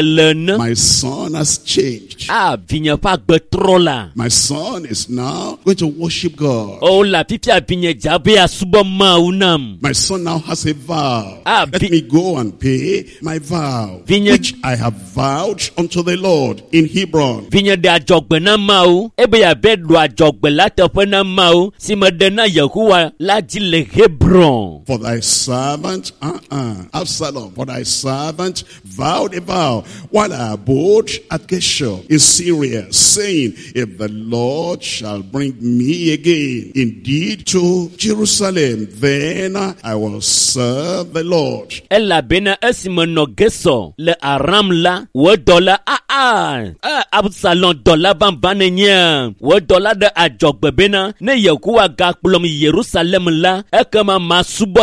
son has changed. My son is now going going to worship God. Oh la pipia binye jabe asubo maunam. My son now has a vow. Ah, Let vi- me go and pay my vow, Vineyard- which I have vowed unto the Lord in Hebron. Vinye de ajogbe na mau, ebe ya bedu ajogbe la tepe na mau, si mede na Yehowa la di le Hebron. For thy servant, uh-uh, Absalom, for thy servant vowed a vow while I abode at Geshur in Syria, saying, if the Lord shall bring me again indeed to Jerusalem, then I will serve the Lord. Ela bena esime no geso le Aram la, wo dola ah ah, ah Absalom dola ban banenya, wo dola de ajogbe bena, ne Yehowa ga plom Jerusalem la, ekema masubo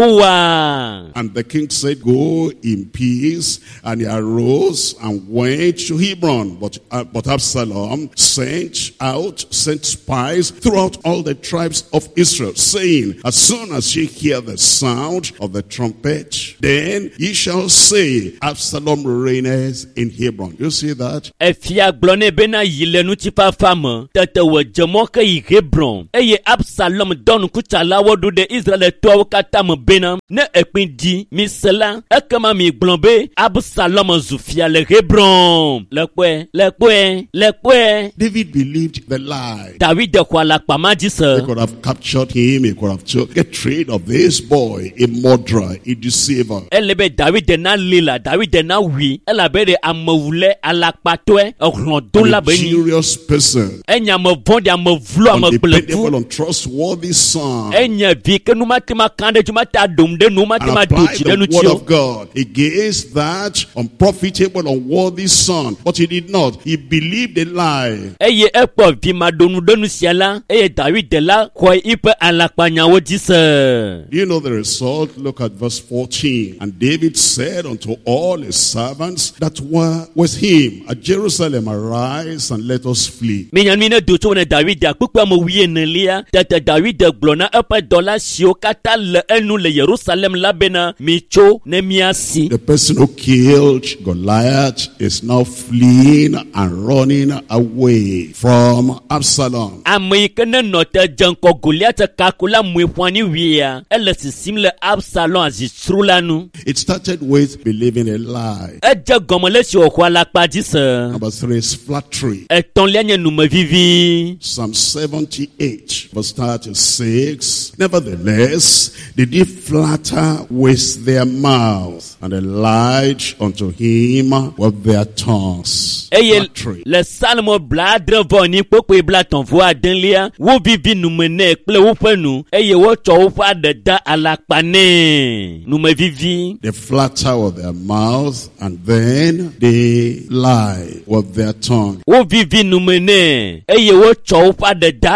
Yehowa. And the king said, go in peace. And he arose and went to Hebron. But, uh, but Absalom sent out, sent spies throughout all the tribes of Israel, saying, as soon as ye hear the sound of the trumpet, then ye shall say, Absalom reigneth in Hebron. You see that? Efia glone bena yilenu tipa fama, tete we jemoke yi Hebron. Eye Absalom don kuchala wodu de Israel to kata me bena, ne ekpin di, mi sela, ekema mi glombe, Absalom zufia le Hebron. Lekwe, lekwe, lekwe. David believed the lie. David de kwa lakpa They majisa. could have captured him. He could have told, get rid of this boy, a murderer, a deceiver. Elebe David de na lila, David de na wi, elabe de amawule alakpatwe, okron la A beni. serious person, Enya me vondi amavlu undependable, amablefu. untrustworthy son. Enya vi ke numatima kande jumata dumde And numatima apply duchi the denu word chio. of God against that unprofitable, unworthy son. But he did not. He believed a lie. Eye ekpo vi madonu denu siala, eye David de la kwa ipe alakpanya wojise. Do you know the result? Look at verse fourteen. And David said unto all his servants that were with him at Jerusalem, arise and let us flee. Minyan mine duchu wane David de akpukwa mo wiye nelia, tete David de glona epe dola sio kata le enu le Jerusalem labena micho ne miasi. The person who killed Goliath is now fleeing and running away from Absalom. Ame kene note janko Goliath kakula mwefwani wia, ele sisim le Absalom azistrulanu. It started with believing a lie. Eje gomole si okwa lakpa jise. Number three is flattery. Eton lianye nume vivi. Psalm seventy-eight, verse thirty-six. Nevertheless, they did flatter with their mouth, and they lied unto him with their tongues. Eye Flattery. le salmo bladre voni pokwe blaton voa denlia, wo vivi nume ne kple wupenu, eye wo cho wupa de da alakpane. Nume vivi. They flatter with their mouth, and then they lie with their tongue. Wo vivi nume ne, eye wo cho wupa de da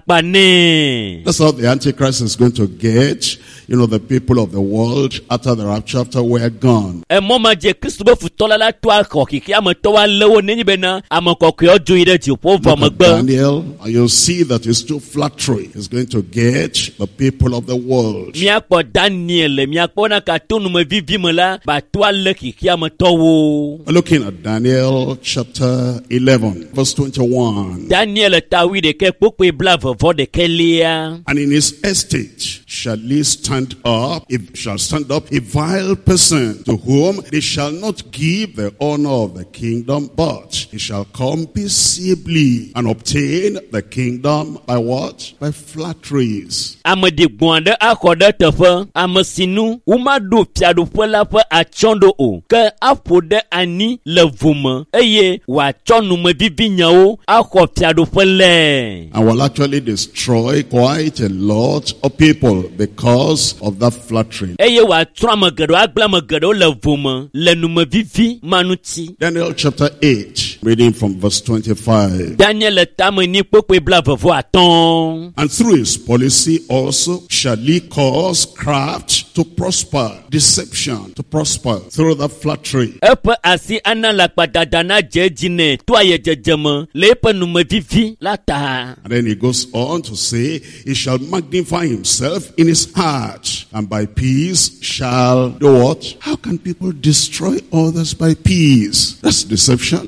alakpane. That's how the Antichrist is going to get, you know, the people of the world after the rapture, after we're gone. E moma je Kristo be futola la to akokiki amatowa lewo nenyi bena amakokwe ojo ire ji po Look at vomagbe. Daniel, and you'll see that it's too flattery. It's going to get the people of the world. Miakpo Daniel, miakpo na katunu me vivi me la, batwa le kiki amatowo. We're looking at Daniel chapter eleven, verse twenty-one. Daniel tawi de ke pokwe blave vo de kelia. And in his estate shall he stand up, if shall stand up a vile person, to whom they shall not give the honor of the kingdom, but he shall come peaceably and obtain the kingdom by what? By flatteries. Amedi gwande akode tefe, amesinu, umadu piadu pwela pe achondo o, ke apode ani le vume, eye wachonu me vivi nyao, ako piadu pwele. And will actually destroy quite a lot of people because of that flattery. Eye wachra megedo, agla megedo le vume, le nume vivi manuti. Daniel chapter eight, reading from verse twenty-five. Daniel tame ni pokwe blave vo aton. And through his policy also shall he cause craft to prosper, deception to prosper through the flattery. Epe asi ana la kpadadana jejine, tuwa ye jejeme, lepe nume vivi lata. And then he goes on to say, he shall magnify himself in his heart, and by peace shall do what? How can people destroy others by peace? That's deception. Aye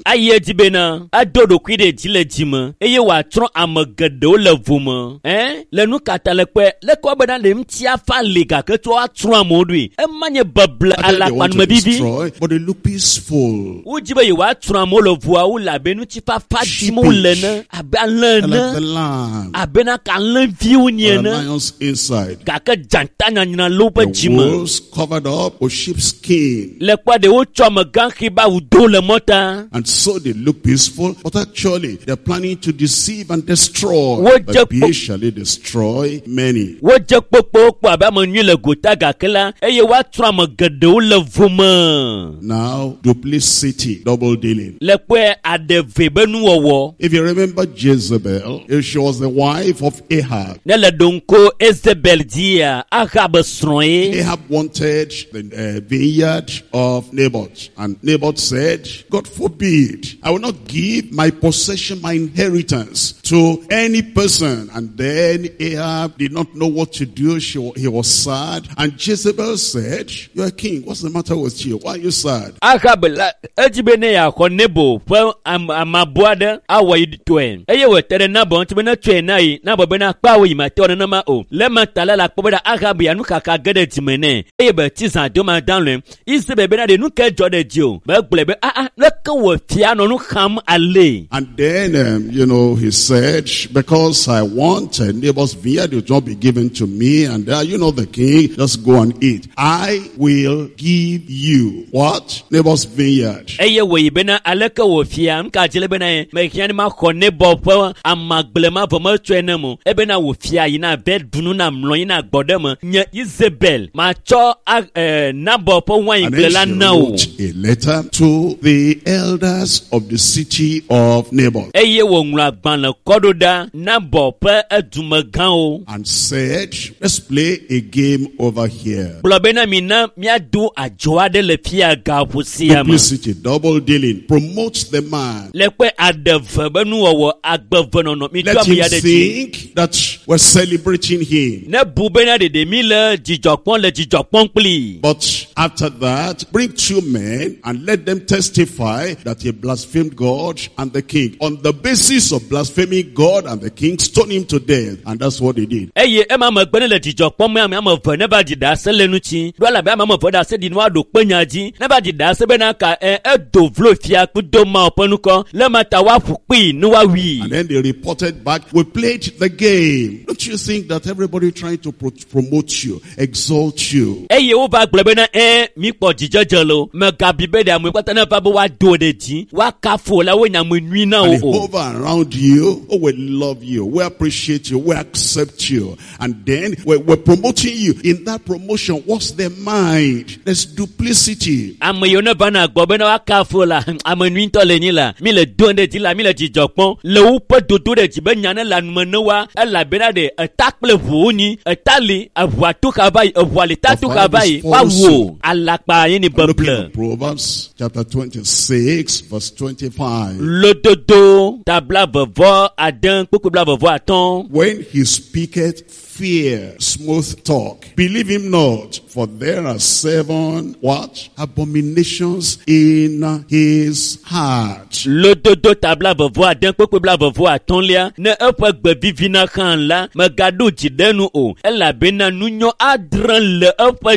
edi bena ado do kwide di le di me eye wa tron amegedo le vu me eh le nu kata le pe le ko bena le mtia fa lega ke to atron amodui e manye bable ala kwan me bibi but they look peaceful. Uji be wa tron amolo vu a u la benu ti fa fa di mo le na aban Like the lamb. abena kan le vi u nie The na lions inside. ka ka jantanya nyina lo pe The di me wolves covered up with sheepskin. le kwa de o cho me gan khiba u do le mota And so they look peaceful, but actually they're planning to deceive and destroy. What But the- they shall destroy many. wo je popo po aba mo nyi le gota ga kala eye wa tron me gedo le vu me Now, duplicity, double dealing. le pe adeve benu wowo If you remember Jezebel, if she was the wife of Ahab. ne le donko Isabel dia Ahab sroye Ahab wanted the uh, vineyard of Naboth. And Naboth said, God forbid, I will not give my possession, my inheritance to any person. And then Ahab did not know what to do. She, he was sad. And Jezebel said, you're a king. What's the matter with you? Why are you sad? Ahab la ejibene ya ko nebo fo amaboade awoyi twen eye we tere na bon tibena twen nai na bo bena pa wo yima te ona ma o le matala la ko beda Ahab ya nu kaka gede timene eye be tizan do ma dan le ise be bena de nu ke jode dio be gble be ah ah le kan wo fia no nu kham ale And then, um, you know, he said, because I want uh, Naboth's vineyard, it will not be given to me. And uh, you know the king, just go and eat. I will give you what? Naboth's vineyard. eye we bena aleke wo fia nka jele bena me kiani ma ko nebo fo amagble ma vo ma twen na mu e bena wo fia yina be dunu na mlo yina gbodem nye Isabel ma cho eh nabo fo wan And iglela then she na o wrote a letter to the elders of the city of Naboth eye wo nwla gban le kododa nabo pe edumagan o and said, let's play a game over here. blo bena mi na mi adu ajoa de le fia ga pusia ma Duplicity, double dealing, promote the man. le pe adeve benu wo agbeve no no mi Let do mi him ya de ti think that we're celebrating him. ne bu bena de de mi le jijopon le jijopon pli But after that, bring two men and let them testify that he blasphemed God and the king. On the basis of blaspheming God and the king, stone him to death. And that's what they did. eye e ma ma gbene le jijopon me am am vo ne ba di da se lenu chi do la be am am vo da se di no ado penya ji ne ba di da se be na ka e e do vlo fia ku do ma oponu ko le ma ta wa fupi no wa wi And then they reported back, we played the game. Don't you think that everybody trying to pro- promote you, exalt you? eye wo ba gble be na e mi po jijojelo me ga bi be da mu kwata na ba bo wa do de ji wa ka fo la wo nya mu nwi na And they o hover around you. Oh, we love you. We appreciate you. We accept you. And then we're, we're promoting you. In that promotion, what's their mind? There's duplicity. am yo ne ba na gbo be na wa ka fo la am nwi to le ni la mi le do de ji la mi le jijopon le wo pe do do de ji be nya ne la nu ne wa e la be na de e takple vu ni e tali avua to ka bai e voile ta to ka bai wa wo alapa yin ni Looking bable at Proverbs chapter twenty-six, verse twenty-five. lododo tabla vovo adan popo bla vovo aton When he speaketh fear, smooth talk, believe him not, for there are seven, what? Abominations in his heart. lododo tabla vovo adan popo bla vovo aton lia ne efa gbe vivina kan la magado jidenu o ela bena nunyo adran le efa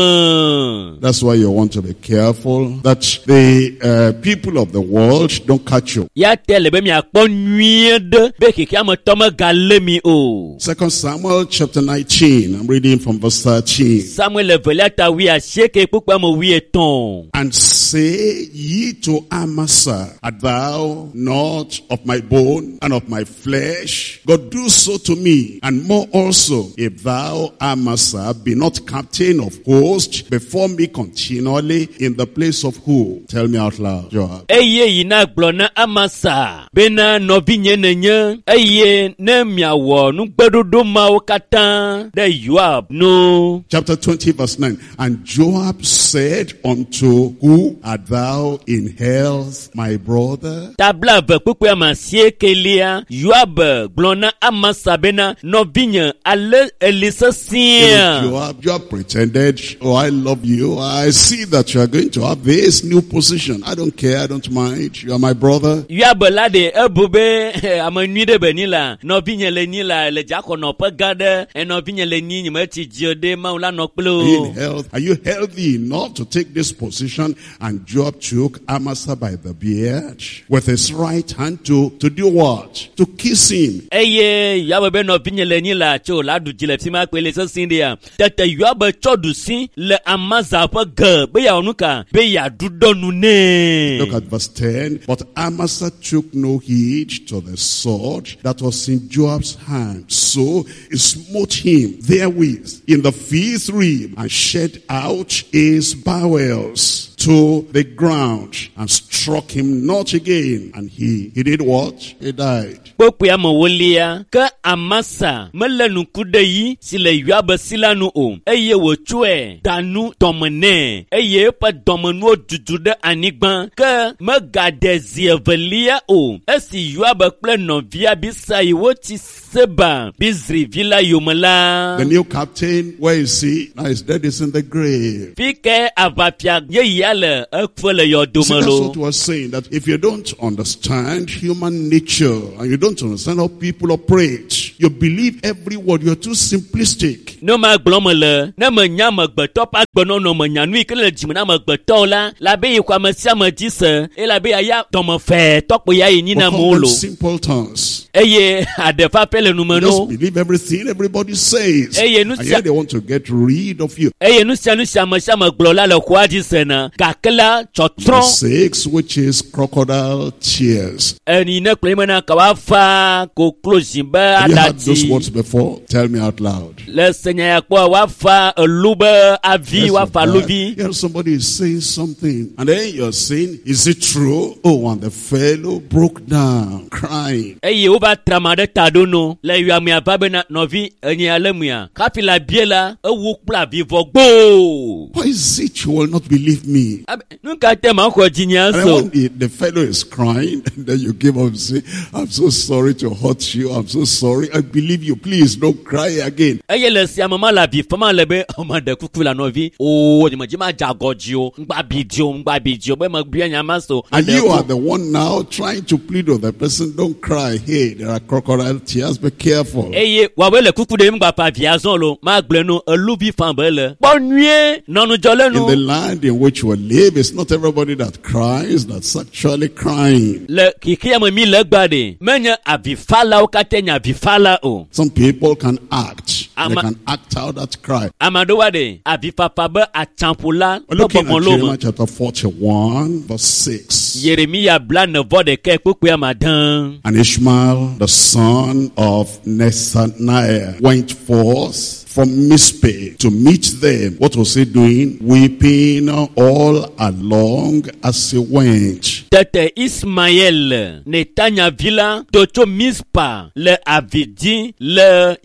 jima That's why you want to be careful that the uh, people of the world don't catch you. ya tele be mi akpon nwiede be keke am toma galemi o Second Samuel chapter nineteen, I'm reading from verse thirteen. Samuel velata wi asheke pupa mo wi eton And say ye to Amasa, art thou not of my bone and of my flesh? God, do so to me, and more also, if thou, Amasa, be not captain of hosts before me continually in the place of who? Tell me out loud, Joab. eye yina gblona amasa bena novi nyenenye eye ne miawo nu gbedodo mawo katan de Joab no Chapter twenty, verse nine. And Joab said unto who? art thou in health, my brother? Tabla ve kpukpe amasie kelia Joab glona amasabena novinya ale elisa sia. Joab, Joab pretended, oh, I love you. I see that you are going to have this new position. I don't care. I don't mind. You are my brother. Joab lade ebube amanuide benila novinya lenila le jakono pagade e novinya lenini meti jiode maula nokplo. Are you in health? Are you healthy enough to take this position? And Joab took Amasa by the beard with his right hand to, to do what? To kiss him. Eye Joab be novinya lenila cho la du jile tima kwele so sindia. Tete Joab chodu sin le Amasa pa ge be ya onuka be ya dudonu ne. Look at verse ten. But Amasa took no heed to the sword that was in Joab's hand. So he smote him therewith in the fifth rib and shed out his bowels to the ground and struck him not again. And he, he did what? He died. Pokuya mawolia ka Amasa melanu kudeyi sile Joab silanu o eye wochwe danu domene eye pa domenu dudude anigban ka magade zievelia o esi Joab kple novia bisa iwoti seba bizri villa yomala. The new captain, where is he? Now his dead is in the grave. Fike avapia ye yale ekfele See, that's yodomelo. what we're saying, that if you don't understand human nature and you don't understand how people operate, you believe every word, you're too simplistic. No ma glomele na manya magbeto pa gbono no manya nui kele jimna magbeto la la be kwa masia majise e la be ya tomo fe tokpo ya We yinina call them molo simpletons. eye adefa pele They numero just believe everything everybody says. Eye, no And sia- yet they want to get rid of you. eye nu sia nu sia ma sia maglola le kwa jisena kakela chotron Verse six, which is crocodile tears. eni ne klemena kawafa ko closing ba Have you heard those adati words before? Tell me out loud. le senya ya kwa wafa lube avi Yes, wafa of that. luvi. You know, somebody is saying something, and then you're saying, is it true? Oh, and the fellow broke down, crying. Eye uba tramade tadono le yuami ababe na novi enye alemia kapila biela ewu kpla vivo gbo. Why is it you will not believe me? Abe, nunca tema ko And then jinyaso. when the, the fellow is crying, and then you give up and say, I'm so sorry to hurt you. I'm so sorry. I believe you. Please don't cry again. Eye le si amama la bi fama lebe omade kuku la novi o ni majima jagojio ngba bidio ngba bidio be ma bia nyamaso. And you are the one now trying to plead with the person, don't cry. Hey, there are crocodile tears. Be careful. Eye wawele kuku de ngba pa viazon lo ma gbleno eluvi fambele. Bonue nonu jolenu. In the land in which we live, it's not everybody that cries that's actually crying. Le kikia me mi le gbade menya avifala o katenya avifala o. Some people can act. They Ama- can act out that cry. Amado wade avifapa be achampula We're looking at popoloma. Jeremiah chapter forty-one, verse six. Yeremia bla ne vode ke kpukpe amadan. And Ishmael, the son of Nethaniah, went forth from Mizpeh to meet them. What was he doing? Weeping all along as he went. Tete Ismael Netanya villa tocho mispa le avidi le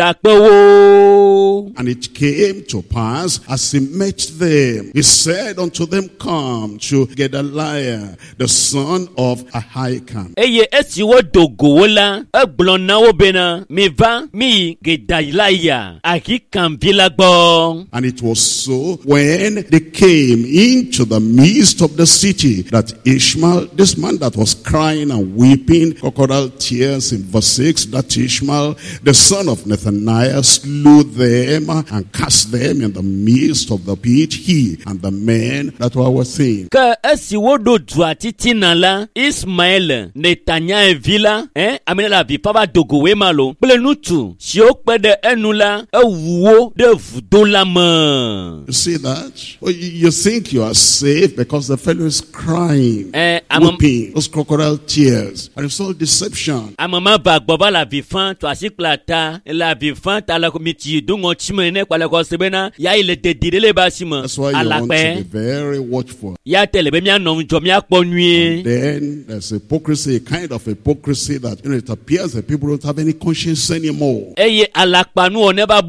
yidakpewo. And it came to pass as he met them, he said unto them, come to Gedaliah, the son of Ahikam. Eye esi wo dogo la egbona wo bena mi va mi Gedaliah Ahikam villa gbo. And it was so when they came into the midst of the city that Ishmael, this man that was crying and weeping, crocodile tears in verse six, that Ishmael, the son of Nethaniah, slew them and cast them in the midst of the pit, he and the men that were with him. Ke esi wo do dua titi na la Ismael Netanya villa eh amina la vi papa dogo we malo ple nutu si o pe de enu la ewuwo de vudo la mo. You see that? Well, you, you think you are safe because the fellow is crying, Eh amam weeping, those crocodile tears. And it's all deception. amama ba gboba la vi fan to asiklata la vi fan ta la komiti dungo chimene kwa la ko sebena ya ile de dile ba simo That's why you want to be alape very watchful. ya tele be mi anom jo mi apo nue. Then there's hypocrisy, a kind of hypocrisy that, you know, it appears that people don't have any conscience anymore. Eye alakpanu o ne ba bo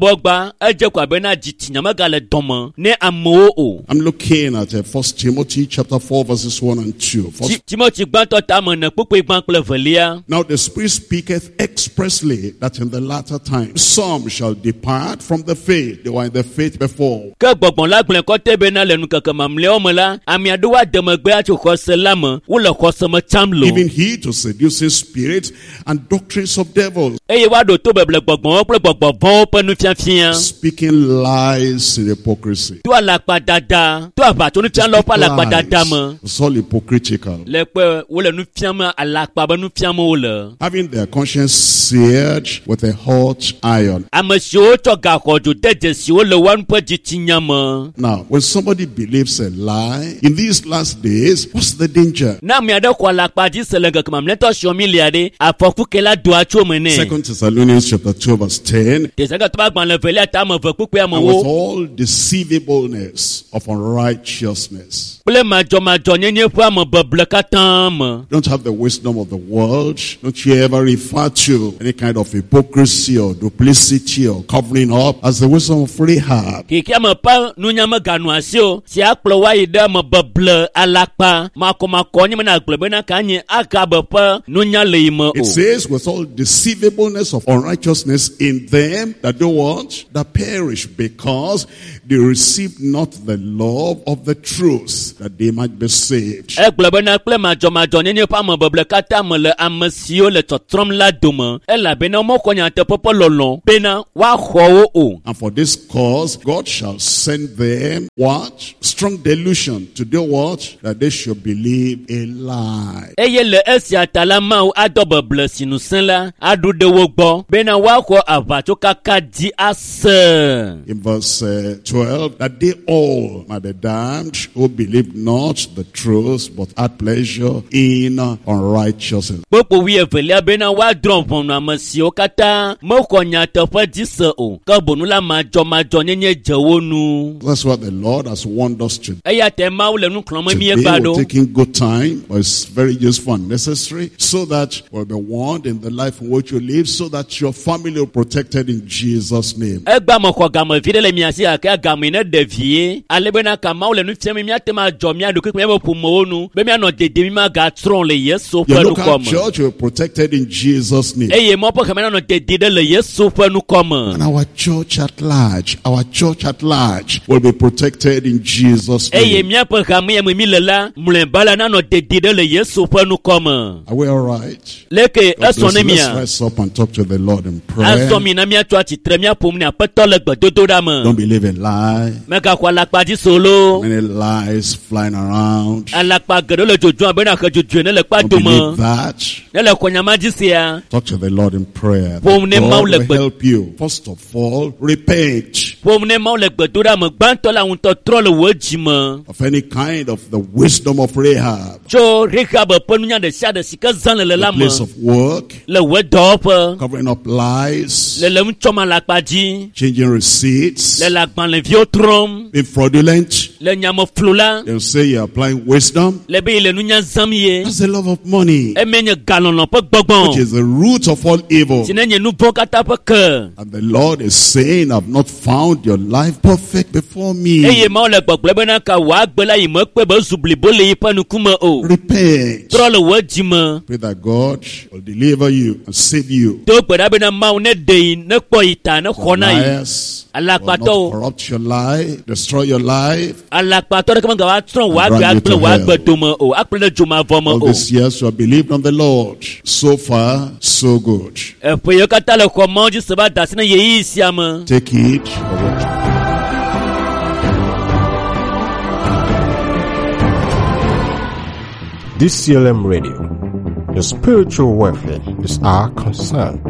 wogba eje kwa bena jitinya gale domo ne amo o. I'm looking at uh, First Timothy chapter four verses one and two. First... Timothy gbanto tamo na pupu gbankle velia. Now the Spirit speaketh expressly that in the latter time some shall depart from the faith. They were in the faith before. Ke gbogbon la gble ko tebe na lenu keke mamle omla ami ado wa demegbe a choko selama wo le khosema chamlo. Even he to seducing spirits and doctrines of devils. Eye wa do to beble gbogbon ple gbogbon bon pe nu fianfian. Speaking lies in hypocrisy. To alapa dada, to abato nu fian lo pa alapa dada mo. It's all hypocritical. Le pe wo le nu fian ma alapa ba nu fian mo le. Having their conscience seared with a hot iron. Amasho to ga kojo deje si wo le wan pe jitinya mo. Now, when somebody believes a lie in these last days, what's the danger? Na mi ade ko alapa di selega kama mleto shomi liade afoku kela do acho mene. Second Thessalonians chapter two verse ten. Tesega to ba gban le vele ta mo ve pupu And with all deceivableness of unrighteousness. Don't have the wisdom of the world. Don't you ever refer to any kind of hypocrisy or duplicity or covering up as the wisdom of Rahab. It says with all deceivableness of unrighteousness in them that do what? That perish, because they received not the love of the truth, that they might be saved. And for this cause, God shall send them what? Strong delusion to do what? That they should believe a lie. In verse uh, twelve, that they all might be damned who believed not the truth, but had pleasure in uh, unrighteousness. That's what the Lord has warned us to do. Today we're taking good time, but it's very useful and necessary, so that we'll be warned in the life in which you live, so that your family will be protected in Jesus' name. Now, when your local church will be protected in Jesus' name. And our church at large, our church at large will be protected in Jesus' name. Are we all right? Let's rise up and talk to the Lord in prayer. Don't believe in lies. Many lies flying around. Don't believe that. Talk to the Lord in prayer. God will help you. First of all, repent of any kind of the wisdom of Rahab. The place of work, covering up lies, changing receipts, being fraudulent. They'll say you're applying wisdom. That's the love of money, which is the root of all evil. And the Lord is saying, I've not found your life perfect before me. Repent. Pray that God will deliver you and save you. Liars will not corrupt your life, destroy your life, and drag you to hell. All these years you have believed on the Lord. So far, so good. Take it. D C L M Radio. Your spiritual welfare is our concern.